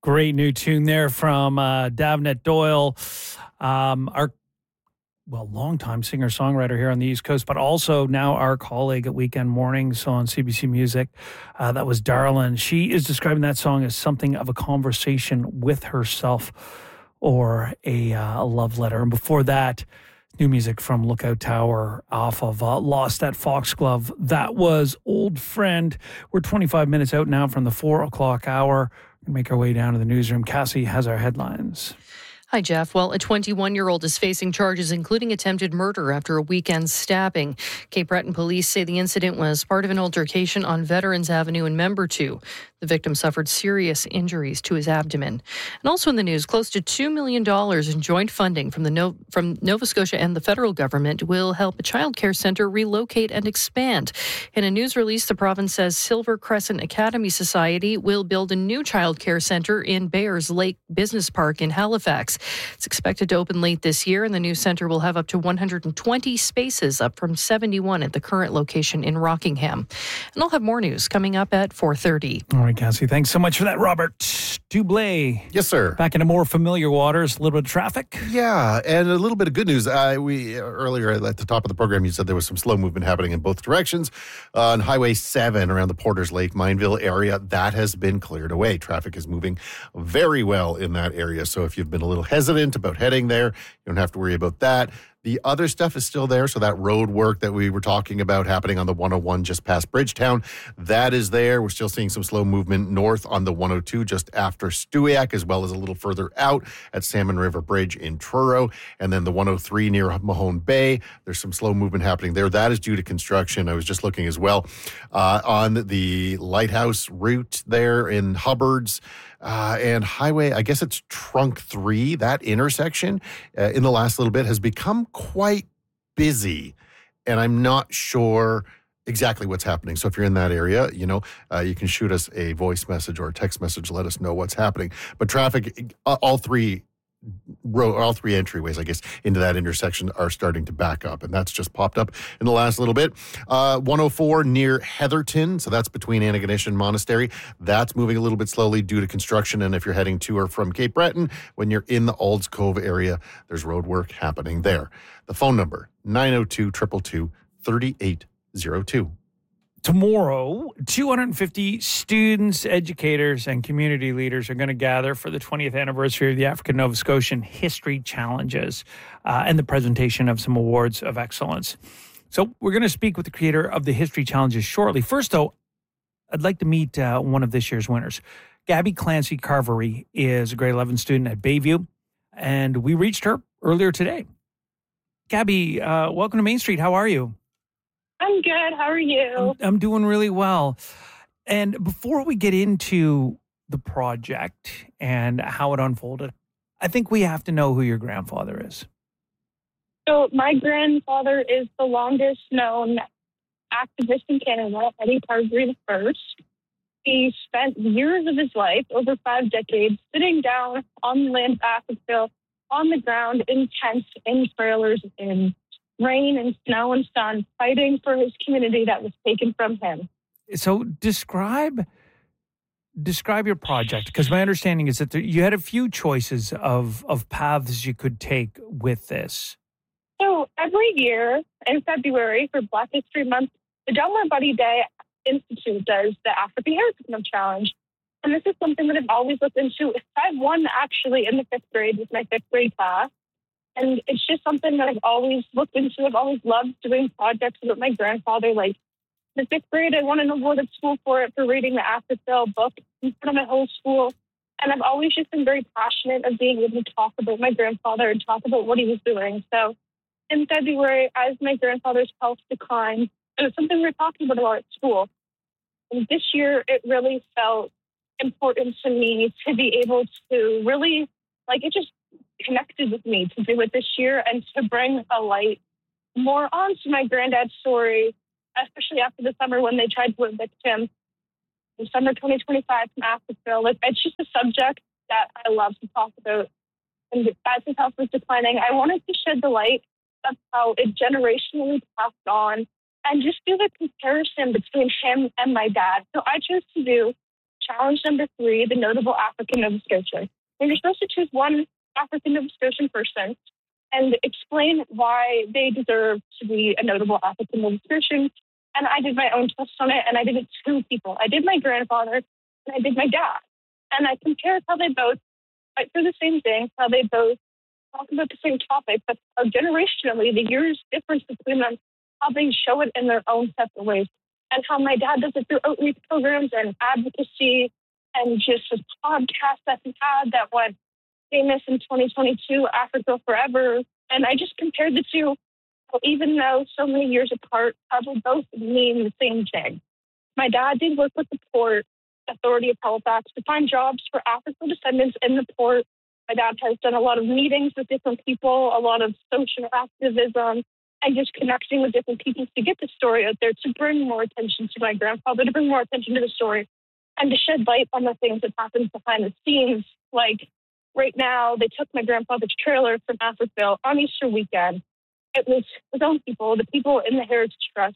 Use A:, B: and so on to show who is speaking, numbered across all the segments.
A: Great new tune there from Davnet Doyle, our longtime singer-songwriter here on the East Coast, but also now our colleague at Weekend Mornings on CBC Music. That was Darlin. She is describing that song as something of a conversation with herself or a love letter. And before that, new music from Lookout Tower off of Lost at Foxglove. That was Old Friend. We're 25 minutes out now from the 4 o'clock hour. We'll make our way down to the newsroom. Cassie has our headlines.
B: Hi, Jeff. Well, a 21-year-old is facing charges including attempted murder after a weekend stabbing. Cape Breton police say the incident was part of an altercation on Veterans Avenue in Membertou. The victim suffered serious injuries to his abdomen. And also in the news, close to $2 million in joint funding from Nova Scotia and the federal government will help a childcare centre relocate and expand. In a news release, the province says Silver Crescent Academy Society will build a new childcare centre in Bayers Lake Business Park in Halifax. It's expected to open late this year, and the new centre will have up to 120 spaces, up from 71 at the current location in Rockingham. And I'll have more news coming up at 4:30.
A: All right, Cassie, thanks so much for that. Robert Dublé.
C: Yes, sir.
A: Back into more familiar waters, a little bit of traffic.
C: Yeah, and a little bit of good news. We earlier at the top of the program, you said there was some slow movement happening in both directions. On Highway 7 around the Porters Lake, Mineville area, that has been cleared away. Traffic is moving very well in that area. So if you've been a little hesitant about heading there, you don't have to worry about that. The other stuff is still there. So that road work that we were talking about happening on the 101 just past Bridgetown, that is there. We're still seeing some slow movement north on the 102 just after Stewiacke, as well as a little further out at Salmon River Bridge in Truro. And then the 103 near Mahone Bay, there's some slow movement happening there. That is due to construction. I was just looking as well on the Lighthouse route there in Hubbards. And highway, I guess it's Trunk 3, that intersection in the last little bit has become quite busy. And I'm not sure exactly what's happening. So if you're in that area, you can shoot us a voice message or a text message, let us know what's happening. But traffic, all three entryways, I guess, into that intersection are starting to back up. And that's just popped up in the last little bit. 104 near Heatherton. So that's between Antigonish and Monastery. That's moving a little bit slowly due to construction. And if you're heading to or from Cape Breton, when you're in the Olds Cove area, there's road work happening there. The phone number, 902-222-3802.
A: Tomorrow, 250 students, educators, and community leaders are going to gather for the 20th anniversary of the African Nova Scotian History Challenges and the presentation of some awards of excellence. So we're going to speak with the creator of the History Challenges shortly. First, though, I'd like to meet one of this year's winners. Gabby Clancy Carvery is a grade 11 student at Bayview, and we reached her earlier today. Gabby, welcome to Main Street. How are you?
D: I'm good. How are you?
A: I'm doing really well. And before we get into the project and how it unfolded, I think we have to know who your grandfather is.
D: So my grandfather is the longest known activist in Canada, Eddie Carvery I. He spent years of his life, over 5 decades, sitting down on the land of Africa, on the ground, in tents, in trailers, in rain and snow and sun, fighting for his community that was taken from him.
A: So describe your project, because my understanding is that you had a few choices of paths you could take with this.
D: So every year in February for Black History Month, the Delmar Buddy Day Institute does the African Heritage Month Challenge. And this is something that I've always looked into. I've won actually in the 5th grade with my 5th grade class. And it's just something that I've always looked into. I've always loved doing projects with my grandfather. Like in the 5th grade, I won an award at school for reading the Africell book in front of my whole school. And I've always just been very passionate of being able to talk about my grandfather and talk about what he was doing. So in February, as my grandfather's health declined, it was something we were talking about a lot at school. And this year, it really felt important to me to be able to really, it just connected with me to do it this year and to bring a light more onto my granddad's story, especially after the summer when they tried to evict him in summer 2025 from Africa. It's just a subject that I love to talk about. And as his health was declining, I wanted to shed the light of how it generationally passed on and just do the comparison between him and my dad. So I chose to do Challenge number 3, the notable African Nova Scotian. And you're supposed to choose one African Nova Scotian person and explain why they deserve to be a notable African Nova Scotian. And I did my own twist on it, and I did it 2 people. I did my grandfather, and I did my dad. And I compared how they both fight for the same thing, how they both talk about the same topic, but how generationally, the years difference between them, how they show it in their own separate ways, and how my dad does it through outreach programs and advocacy and just a podcast that he had that went famous in 2022, Africa Forever. And I just compared the two, even though so many years apart, how they both mean the same thing. My dad did work with the Port Authority of Halifax to find jobs for African descendants in the port. My dad has done a lot of meetings with different people, a lot of social activism, and just connecting with different people to get the story out there, to bring more attention to my grandfather, to bring more attention to the story, and to shed light on the things that happen behind the scenes. Like right now, they took my grandfather's trailer from Africville on Easter weekend. It was his own people, the people in the Heritage Trust,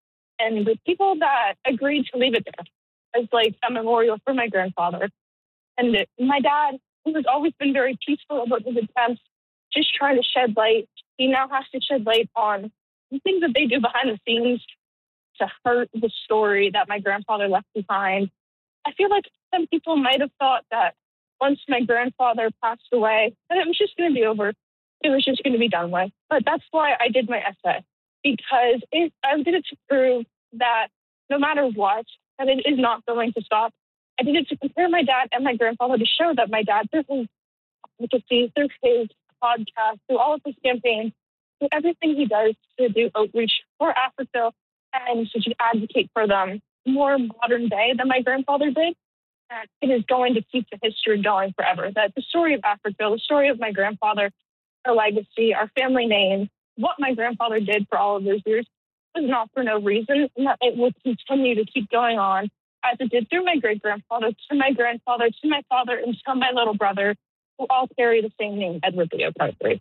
D: and the people that agreed to leave it there as like a memorial for my grandfather. And my dad, who has always been very peaceful about his attempts, just trying to shed light. He now has to shed light on the things that they do behind the scenes to hurt the story that my grandfather left behind. I feel like some people might have thought that once my grandfather passed away, that it was just going to be over. It was just going to be done with. But that's why I did my essay, because I did it to prove that no matter what, that it is not going to stop. I did it to compare my dad and my grandfather to show that my dad, through his advocacy, through his podcast, through all of his campaigns, through everything he does to do outreach for Africa and to advocate for them more modern day than my grandfather did, that it is going to keep the history going forever. That the story of Africa, the story of my grandfather, our legacy, our family name, what my grandfather did for all of those years was not for no reason, and that it will continue to keep going on as it did through my great-grandfather, to my grandfather, to my father, and to my little brother, who all carry the same name, Edward Leo Carthree.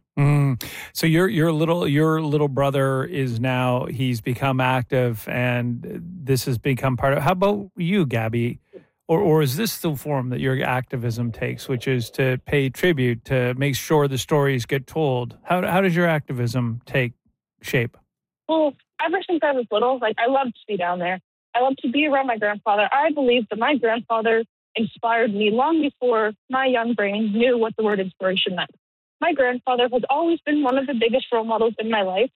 A: So your little brother is now, he's become active, and this has become part of. How about you, Gabby? Or is this the form that your activism takes, which is to pay tribute, to make sure the stories get told? How does your activism take shape?
D: Well, ever since I was little, I loved to be down there. I loved to be around my grandfather. I believe that my grandfather inspired me long before my young brain knew what the word inspiration meant. My grandfather has always been one of the biggest role models in my life.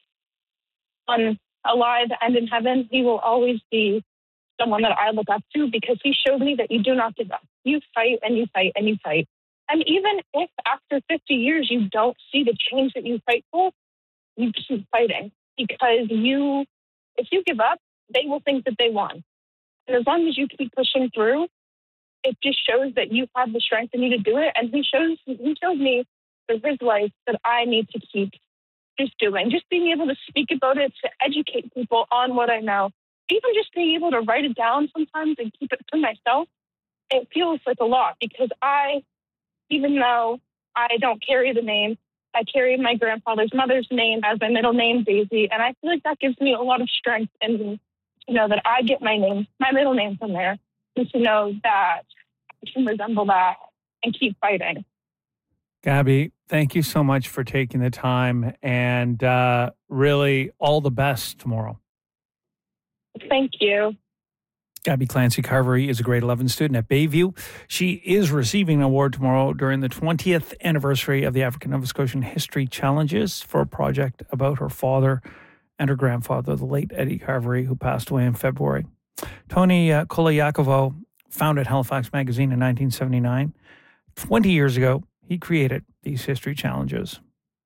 D: Alive and in heaven, he will always be someone that I look up to, because he showed me that you do not give up. You fight and you fight and you fight. And even if after 50 years you don't see the change that you fight for, you keep fighting, because if you give up, they will think that they won. And as long as you keep pushing through, it just shows that you have the strength in you to do it. And he showed me through his life that I need to keep just doing, just being able to speak about it, to educate people on what I know, even just being able to write it down sometimes and keep it to myself. It feels like a lot, because even though I don't carry the name, I carry my grandfather's mother's name as my middle name, Daisy. And I feel like that gives me a lot of strength in to know that I get my middle name from there, and to know that I can resemble that and keep fighting.
A: Gabby, thank you so much for taking the time, and really all the best tomorrow.
D: Thank you.
A: Gabby Clancy Carvery is a grade 11 student at Bayview. She is receiving an award tomorrow during the 20th anniversary of the African Nova Scotian History Challenges for a project about her father and her grandfather, the late Eddie Carvery, who passed away in February. Tony Koliakovo founded Halifax Magazine in 1979. 20 years ago, he created these history challenges.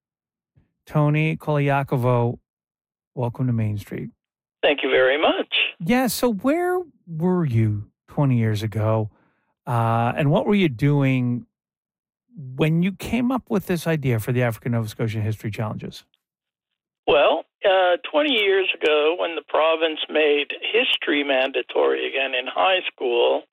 A: Tony Koliakovo, welcome to Main Street.
E: Thank you very much.
A: Yeah, so where were you 20 years ago? And what were you doing when you came up with this idea for the African Nova Scotian History Challenges?
E: Well, 20 years ago, when the province made history mandatory again in high school,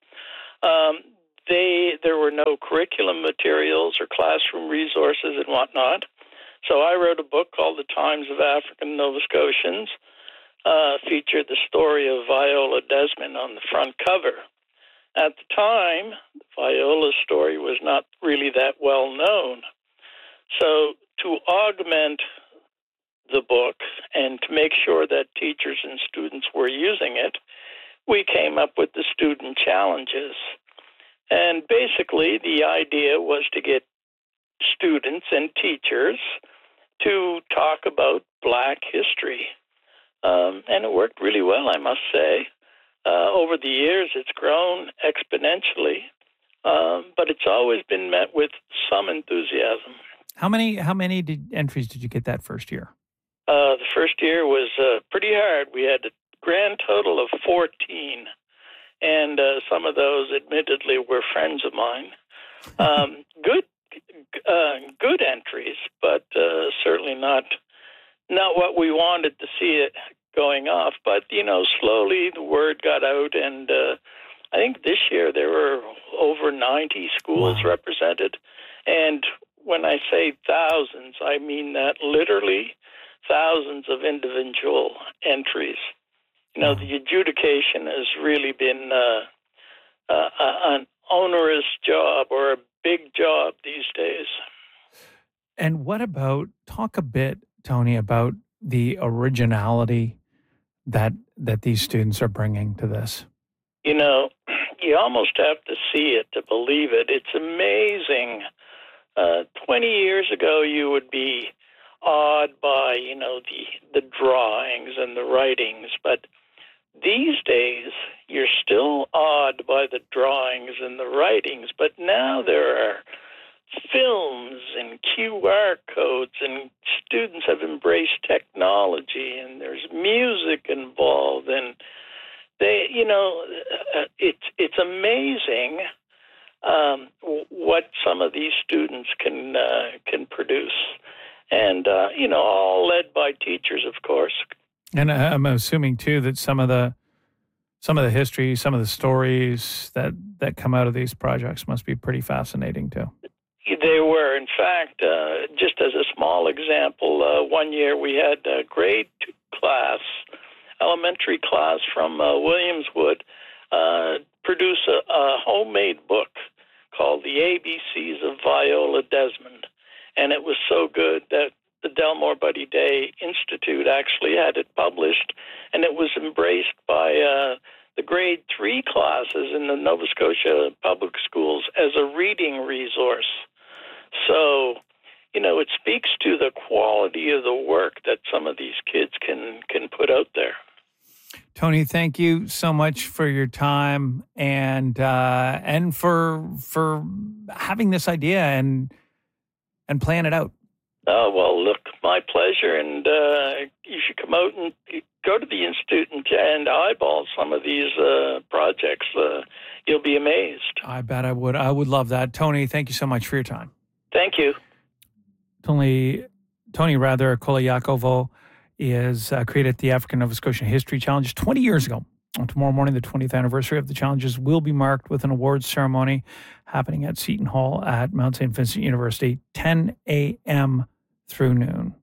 E: there were no curriculum materials or classroom resources and whatnot. So I wrote a book called The Times of African Nova Scotians, featured the story of Viola Desmond on the front cover. At the time, Viola's story was not really that well known. So to augment the book and to make sure that teachers and students were using it, we came up with the student challenges. And basically, the idea was to get students and teachers to talk about Black history. And it worked really well, I must say. Over the years, it's grown exponentially, but it's always been met with some enthusiasm.
A: How many entries did you get that first year?
E: The first year was pretty hard. We had a grand total of 14, and some of those, admittedly, were friends of mine. Good entries, but certainly not what we wanted to see it going off. But, slowly the word got out, and I think this year there were over 90 schools represented. And when I say thousands, I mean that literally thousands of individual entries. The adjudication has really been an onerous job or a big job these days.
A: And talk a bit, Tony, about the originality that these students are bringing to this?
E: You almost have to see it to believe it. It's amazing. 20 years ago, you would be awed by, the drawings and the writings, but these days, you're still awed by the drawings and the writings, but now there are films and QR codes, and students have embraced technology, and there's music involved, and they, it's amazing what some of these students can produce, and all led by teachers, of course.
A: And I'm assuming too that some of the history, some of the stories that come out of these projects must be pretty fascinating too.
E: They were. In fact, just as a small example, one year we had a grade 2 class, elementary class from Williamswood, produce a homemade book called The ABCs of Viola Desmond. And it was so good that the Delmore Buddy Day Institute actually had it published, and it was embraced by the grade 3 classes in the Nova Scotia public schools as a reading resource. So, it speaks to the quality of the work that some of these kids can put out there.
A: Tony, thank you so much for your time and for having this idea and playing it out.
E: Oh, well, look, my pleasure, and you should come out and go to the Institute and eyeball some of these projects. You'll be amazed.
A: I bet I would. I would love that. Tony, thank you so much for your time.
E: Thank you.
A: Tony Koliakovo is created the African Nova Scotian History Challenge 20 years ago. On tomorrow morning, the 20th anniversary of the challenges will be marked with an awards ceremony happening at Seton Hall at Mount St. Vincent University, 10 a.m. through noon.